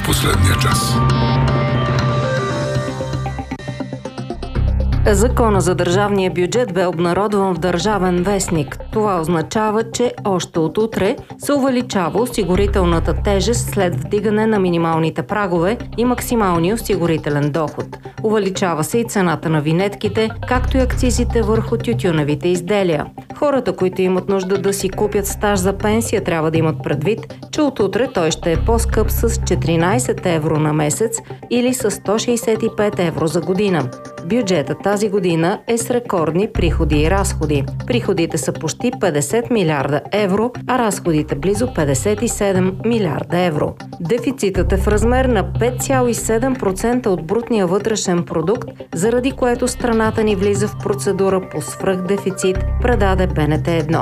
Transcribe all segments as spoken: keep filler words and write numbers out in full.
последния час. Закона за държавния бюджет бе обнародван в Държавен вестник. Това означава, че още от утре се увеличава осигурителната тежест след вдигане на минималните прагове и максималния осигурителен доход. Увеличава се и цената на винетките, както и акцизите върху тютюневите изделия. Хората, които имат нужда да си купят стаж за пенсия, трябва да имат предвид, че от утре той ще е по-скъп с четиринайсет евро на месец или с сто шейсет и пет евро за година. Бюджетът тази година е с рекордни приходи и разходи. Приходите са почти петдесет милиарда евро, а разходите близо петдесет и седем милиарда евро. Дефицитът е в размер на пет цяло и седем процента от брутния вътрешен продукт, заради което страната ни влиза в процедура по свръхдефицит, предаде БНТ едно.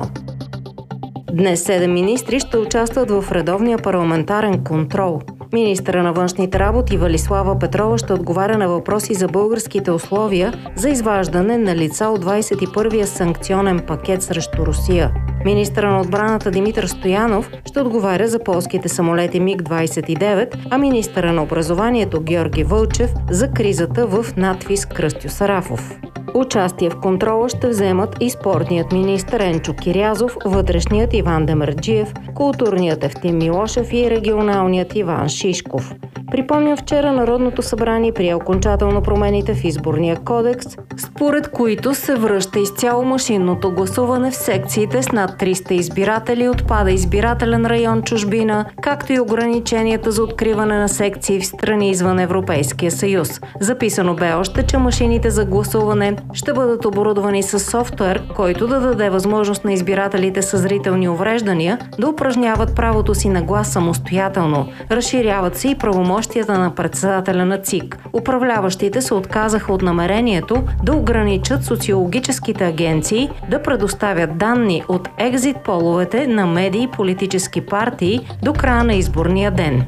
Днес седем министри ще участват в редовния парламентарен контрол. Министъра на външните работи Велислава Петрова ще отговаря на въпроси за българските условия за изваждане на лица от двайсет и първия санкционен пакет срещу Русия. Министъра на отбраната Димитър Стоянов ще отговаря за полските самолети Миг двайсет и девет, а министъра на образованието Георги Вълчев за кризата в надвис Кръстю Сарафов. Участие в контрола ще вземат и спортният министър Енчо Кирязов, вътрешният Иван Демерджиев, културният Евтим Милошев и регионалният Иван Шишков. Припомням, вчера Народното събрание прие окончателно промените в изборния кодекс, според които се връща изцяло машинното гласуване в секциите с над триста избиратели, отпада избирателен район чужбина, както и ограниченията за откриване на секции в страни извън Европейския съюз. Записано бе още, че машините за гласуване ще бъдат оборудвани с софтуер, който да даде възможност на избирателите с зрителни увреждания да упражняват правото си на глас самостоятелно. Разширяват се и правомощията на председателя на ЦИК. Управляващите се отказаха от намерението да ограничат социологическите агенции да предоставят данни от екзит половете на медии и политически партии до края на изборния ден.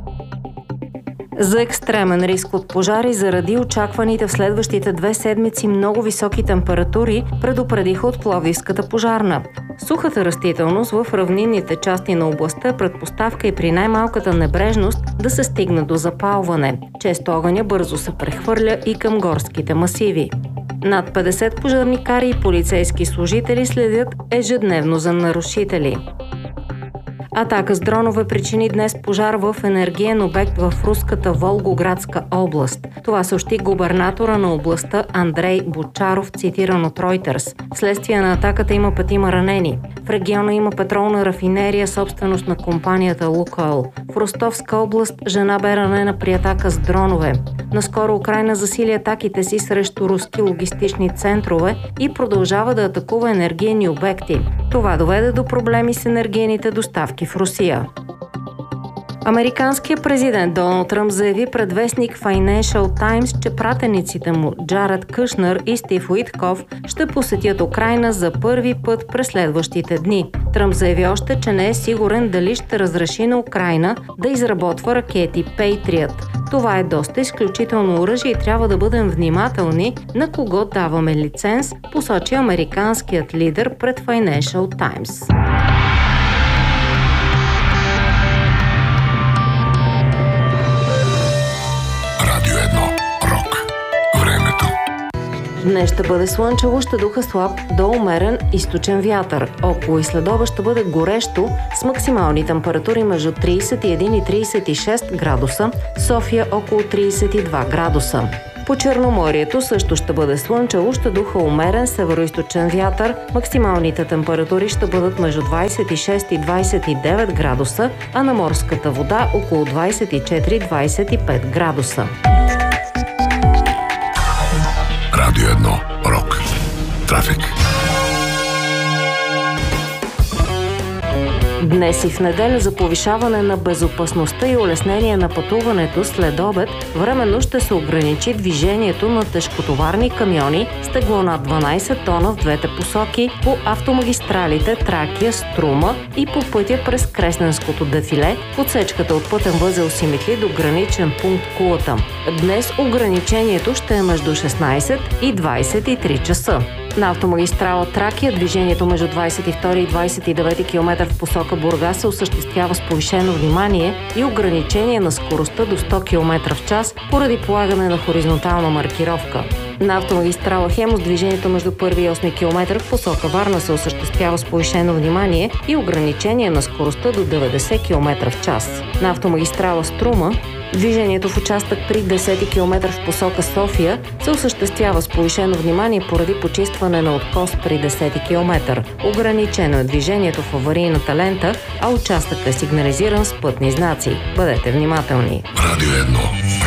За екстремен риск от пожари заради очакваните в следващите две седмици много високи температури предупредиха от Пловдивската пожарна. Сухата растителност в равнинните части на областта е предпоставка и при най-малката небрежност да се стигне до запалване. Често огъня бързо се прехвърля и към горските масиви. Над петдесет пожарникари и полицейски служители следят ежедневно за нарушители. Атака с дронове причини днес пожар в енергиен обект в руската Волгоградска област. Това съобщи губернатора на областта Андрей Бочаров, цитиран от Reuters. Вследствие на атаката има петима ранени. В региона има петролна рафинерия, собственост на компанията Лукойл. В Ростовска област жена бе ранена при атака с дронове. Наскоро Украйна засили атаките си срещу руски логистични центрове и продължава да атакува енергийни обекти. Това доведе до проблеми с енергийните доставки в Русия. Американският президент Доналд Тръмп заяви пред вестник Financial Times, че пратениците му Джаред Кушнер и Стив Уитков ще посетят Украйна за първи път през следващите дни. Тръмп заяви още, че не е сигурен дали ще разреши на Украйна да изработва ракети Patriot. Това е доста изключително оръжие и трябва да бъдем внимателни на кого даваме лиценз, посочи американският лидер пред Financial Times. Днес ще бъде слънчево, ще духа слаб до умерен източен вятър. Около и следобед ще бъде горещо с максимални температури между трийсет и един и трийсет и шест градуса, София около трийсет и два градуса. По Черноморието също ще бъде слънчево, ще духа умерен североизточен вятър, максималните температури ще бъдат между двайсет и шест и двайсет и девет градуса, а на морската вода около двайсет и четири до двайсет и пет градуса. Радио едно Рок. Трафик. Днес и в неделя за повишаване на безопасността и улеснение на пътуването след обед временно ще се ограничи движението на тежкотоварни камиони с тегло над дванайсет тона в двете посоки по автомагистралите Тракия, Струма и по пътя през Кресненското дефиле в отсечката от пътен възел Симитли до граничен пункт Кулата. Днес ограничението ще е между шестнайсет и двайсет и три часа. На автомагистрала Тракия движението между двадесет и втори и двадесет и девети километър в посока Бургас се осъществява с повишено внимание и ограничение на скоростта до сто километра в час поради полагане на хоризонтална маркировка. На автомагистрала Хемус движението между първи и осми километър в посока Варна се осъществява с повишено внимание и ограничение на скоростта до деветдесет километра в час. На автомагистрала Струма движението в участък при десети километър в посока София се осъществява с повишено внимание поради почистване на откос при десети километър. Ограничено е движението в аварийната лента, а участъкът е сигнализиран с пътни знаци. Бъдете внимателни. Радио едно.